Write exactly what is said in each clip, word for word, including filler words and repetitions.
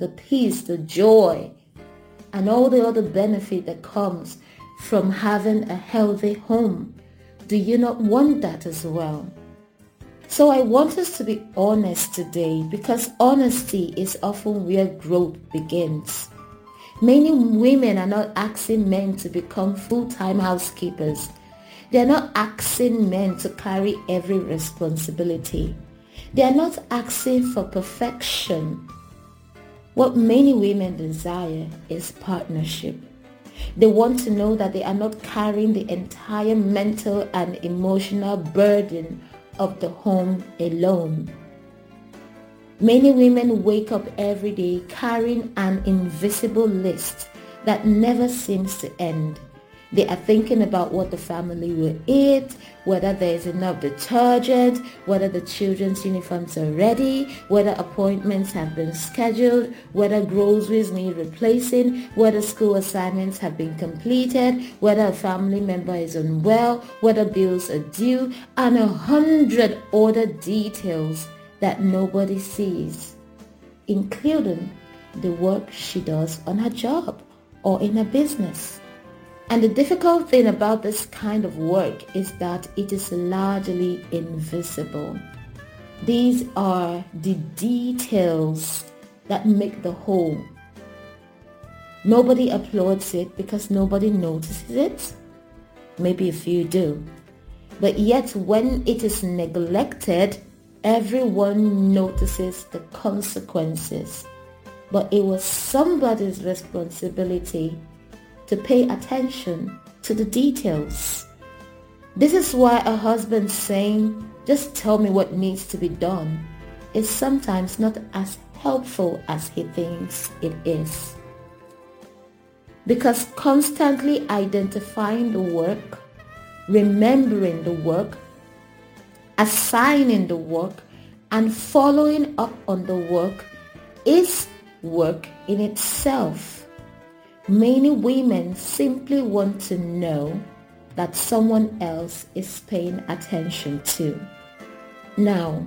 the peace, the joy, and all the other benefit that comes from having a healthy home. Do you not want that as well? So I want us to be honest today, because honesty is often where growth begins. Many women are not asking men to become full-time housekeepers. They are not asking men to carry every responsibility. They are not asking for perfection. What many women desire is partnership. They want to know that they are not carrying the entire mental and emotional burden of the home alone. Many women wake up every day carrying an invisible list that never seems to end. They are thinking about what the family will eat, whether there is enough detergent, whether the children's uniforms are ready, whether appointments have been scheduled, whether groceries need replacing, whether school assignments have been completed, whether a family member is unwell, whether bills are due, and a hundred other details that nobody sees, including the work she does on her job or in her business. And the difficult thing about this kind of work is that it is largely invisible. These are the details that make the whole. Nobody applauds it because nobody notices it. Maybe a few do. But yet when it is neglected, everyone notices the consequences. But it was somebody's responsibility to pay attention to the details. This is why a husband saying, "Just tell me what needs to be done," is sometimes not as helpful as he thinks it is. Because constantly identifying the work, remembering the work, assigning the work, and following up on the work is work in itself. Many women simply want to know that someone else is paying attention to. Now,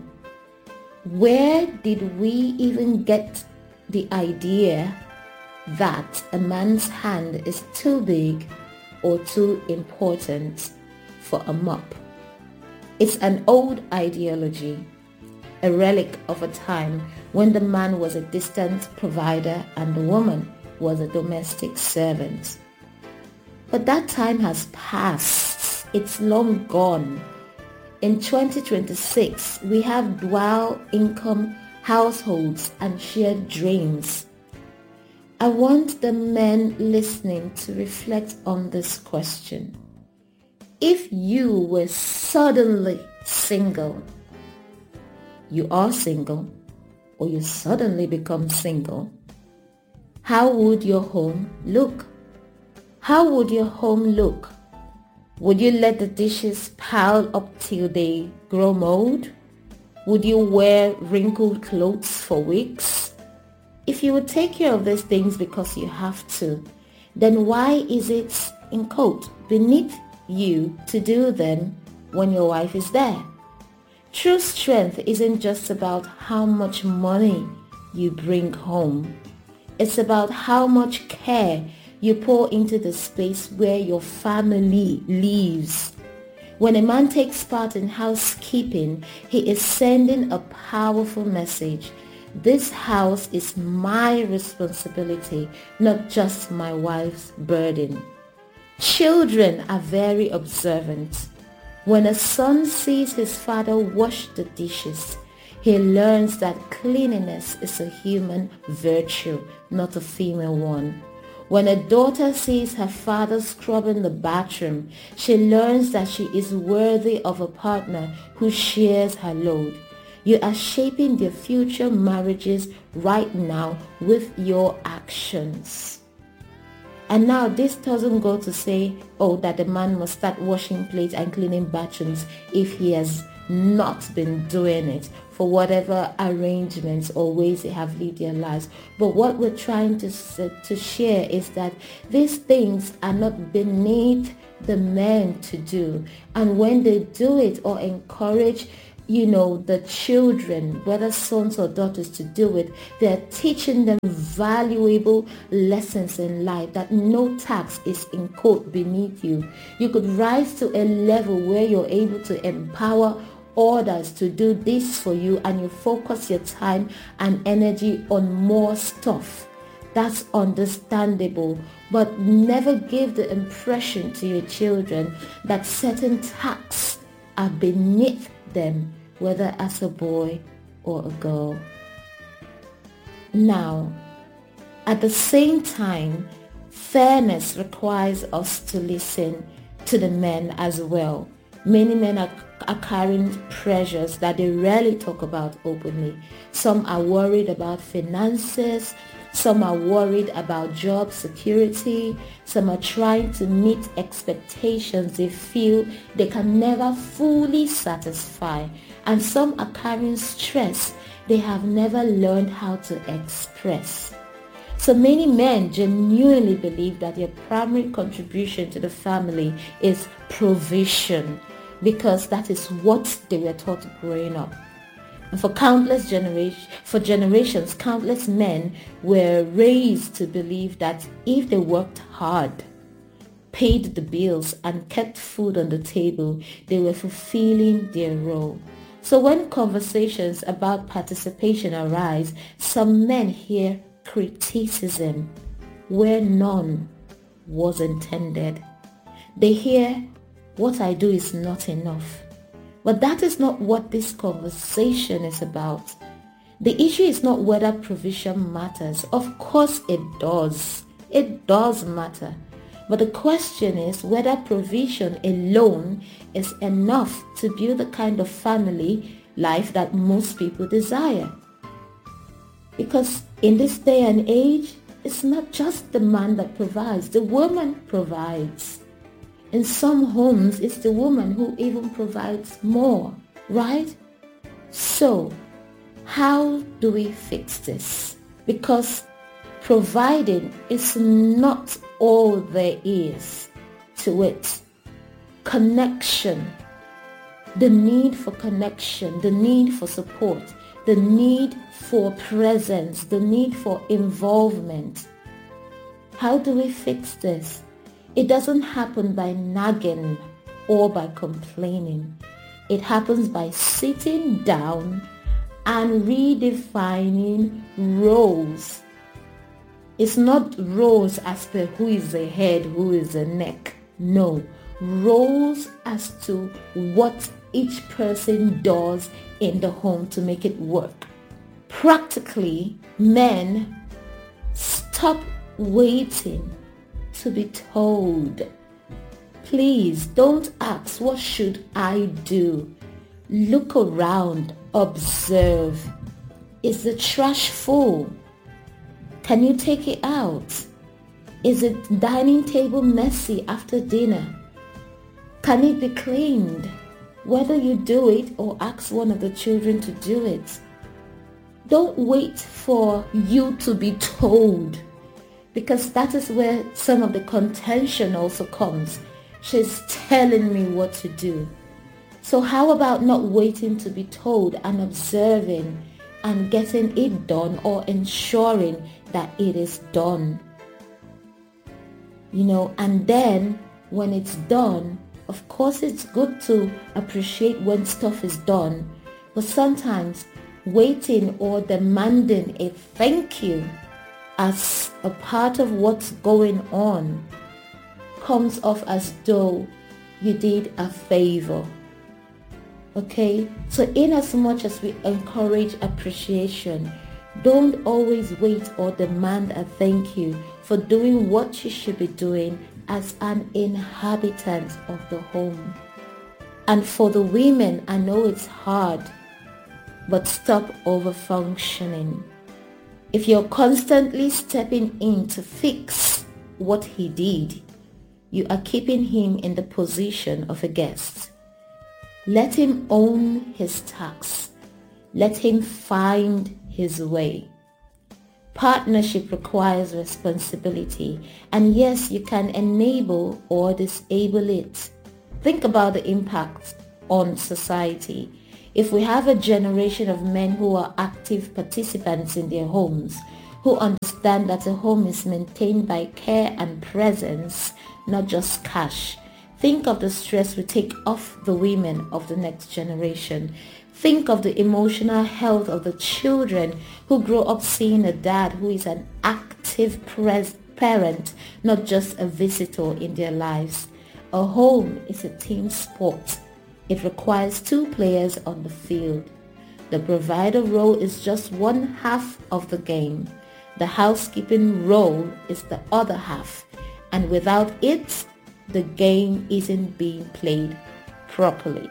where did we even get the idea that a man's hand is too big or too important for a mop? It's an old ideology, a relic of a time when the man was a distant provider and the woman was a domestic servant. But that time has passed. It's long gone. In twenty twenty-six, we have dual income households and shared dreams. I want the men listening to reflect on this question. If you were suddenly single, you are single, or you suddenly become single, how would your home look? How would your home look? Would you let the dishes pile up till they grow mold? Would you wear wrinkled clothes for weeks? If you would take care of these things because you have to, then why is it, in quote, beneath you to do them when your wife is there? True strength isn't just about how much money you bring home. It's about how much care you pour into the space where your family lives. When a man takes part in housekeeping, he is sending a powerful message. This house is my responsibility, not just my wife's burden. Children are very observant. When a son sees his father wash the dishes, he learns that cleanliness is a human virtue, not a female one. When a daughter sees her father scrubbing the bathroom, she learns that she is worthy of a partner who shares her load. You are shaping their future marriages right now with your actions. And now this doesn't go to say, oh, that the man must start washing plates and cleaning bathrooms if he has not been doing it for whatever arrangements or ways they have lived their lives. But what we're trying to, to share is that these things are not beneath the men to do. And when they do it or encourage you know, the children, whether sons or daughters, to do it. They're teaching them valuable lessons in life, that no tax is in quote beneath you. You could rise to a level where you're able to empower others to do this for you, and you focus your time and energy on more stuff. That's understandable, but never give the impression to your children that certain tasks are beneath them, whether as a boy or a girl. Now, at the same time, fairness requires us to listen to the men as well. Many men are, are carrying pressures that they rarely talk about openly. Some are worried about finances. Some are worried about job security. Some are trying to meet expectations they feel they can never fully satisfy. And some are carrying stress they have never learned how to express. So many men genuinely believe that their primary contribution to the family is provision, because that is what they were taught growing up. And for countless generations, for generations, countless men were raised to believe that if they worked hard, paid the bills, and kept food on the table, they were fulfilling their role. So when conversations about participation arise, some men hear criticism where none was intended. They hear, "What I do is not enough." But that is not what this conversation is about. The issue is not whether provision matters. Of course it does. It does matter. But the question is whether provision alone is enough to build the kind of family life that most people desire. Because in this day and age, it's not just the man that provides. The woman provides. In some homes, it's the woman who even provides more, right? So, how do we fix this? Because providing is not all there is to it. Connection, the need for connection, the need for support, the need for presence, the need for involvement. How do we fix this? It doesn't happen by nagging or by complaining. It happens by sitting down and redefining roles. It's not roles as per who is the head, who is the neck. No, roles as to what each person does in the home to make it work. Practically, men, stop waiting to be told. Please don't ask, what should I do? Look around, observe. Is the trash full? Can you take it out? Is the dining table messy after dinner? Can it be cleaned? Whether you do it or ask one of the children to do it. Don't wait for you to be told, because that is where some of the contention also comes. She's telling me what to do. So how about not waiting to be told and observing and getting it done, or ensuring that it is done? You know, and then when it's done, of course it's good to appreciate when stuff is done, but sometimes waiting or demanding a thank you as a part of what's going on comes off as though you did a favor. Okay, so in as much as we encourage appreciation, don't always wait or demand a thank you for doing what you should be doing as an inhabitant of the home. And for the women, I know it's hard, but stop over-functioning. If you're constantly stepping in to fix what he did, you are keeping him in the position of a guest. Let him own his task. Let him find his way. Partnership requires responsibility, and yes, you can enable or disable it. Think about the impact on society. If we have a generation of men who are active participants in their homes, who understand that a home is maintained by care and presence, not just cash, think of the stress we take off the women of the next generation. Think of the emotional health of the children who grow up seeing a dad who is an active pres- parent, not just a visitor in their lives. A home is a team sport. It requires two players on the field. The provider role is just one half of the game. The housekeeping role is the other half. And without it, the game isn't being played properly.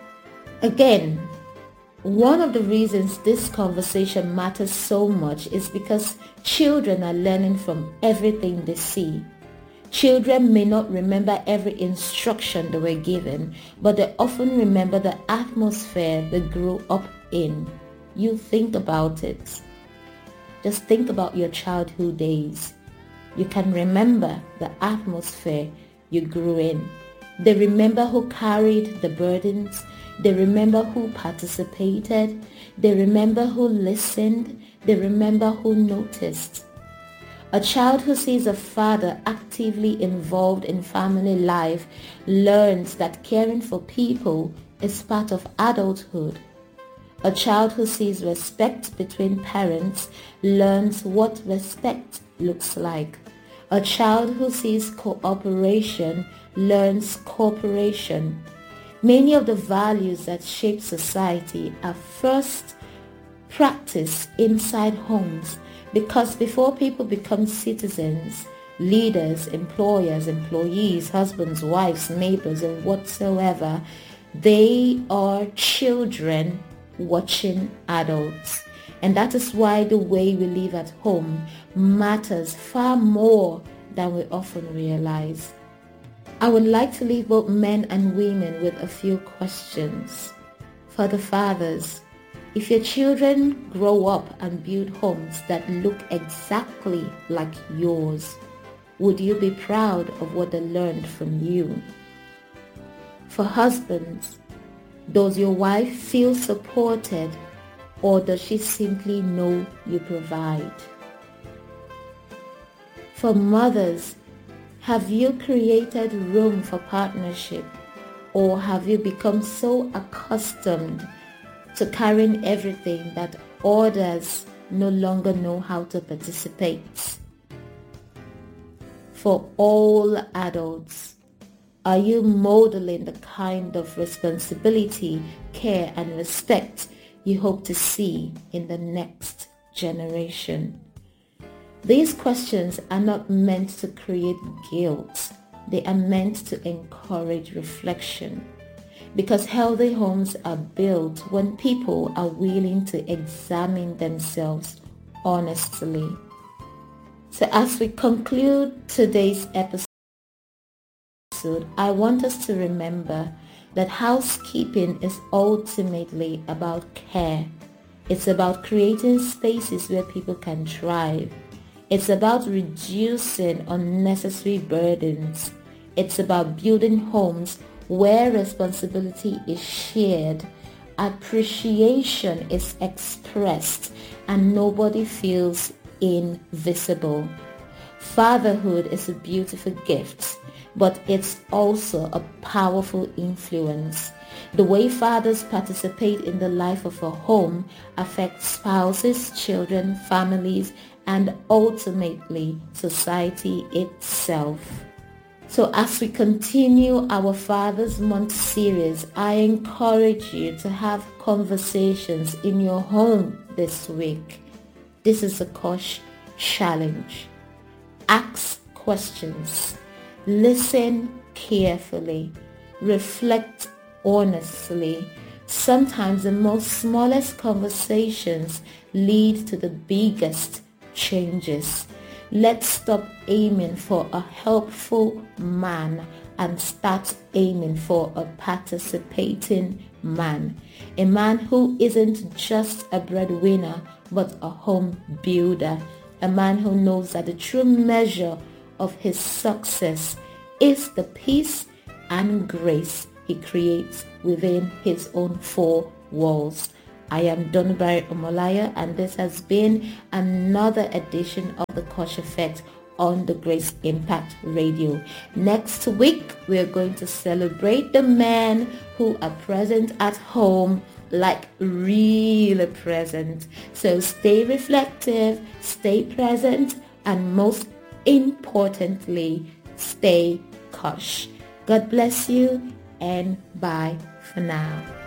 Again, one of the reasons this conversation matters so much is because children are learning from everything they see. Children may not remember every instruction they were given, but they often remember the atmosphere they grew up in. You think about it. Just think about your childhood days. You can remember the atmosphere you grew in. They remember who carried the burdens. They remember who participated. They remember who listened. They remember who noticed. A child who sees a father actively involved in family life learns that caring for people is part of adulthood. A child who sees respect between parents learns what respect looks like. A child who sees cooperation learns cooperation. Many of the values that shape society are first practiced inside homes, because before people become citizens, leaders, employers, employees, husbands, wives, neighbors, and whatsoever, they are children watching adults. And that is why the way we live at home matters far more than we often realize. I would like to leave both men and women with a few questions. For the fathers, if your children grow up and build homes that look exactly like yours, would you be proud of what they learned from you? For husbands, does your wife feel supported, or does she simply know you provide? For mothers, have you created room for partnership, or have you become so accustomed to carrying everything that others no longer know how to participate? For all adults, are you modeling the kind of responsibility, care, and respect you hope to see in the next generation? These questions are not meant to create guilt. They are meant to encourage reflection, because healthy homes are built when people are willing to examine themselves honestly. So as we conclude today's episode, I want us to remember that housekeeping is ultimately about care. It's about creating spaces where people can thrive. It's about reducing unnecessary burdens. It's about building homes where responsibility is shared, appreciation is expressed, and nobody feels invisible. Fatherhood is a beautiful gift, but it's also a powerful influence. The way fathers participate in the life of a home affects spouses, children, families, and ultimately society itself. So as we continue our Father's Month series, I encourage you to have conversations in your home this week. This is a Kosh challenge. Ask questions. Listen carefully. Reflect honestly. Sometimes the most smallest conversations lead to the biggest changes. Let's stop aiming for a helpful man and start aiming for a participating man. A man who isn't just a breadwinner but a home builder. A man who knows that the true measure of his success is the peace and grace he creates within his own four walls. I am Donubari Omolaya, and this has been another edition of the Kosh Effect on the Grace Impact Radio. Next week, we are going to celebrate the men who are present at home, like really present. So stay reflective, stay present, and most importantly, stay Kosh. God bless you, and bye for now.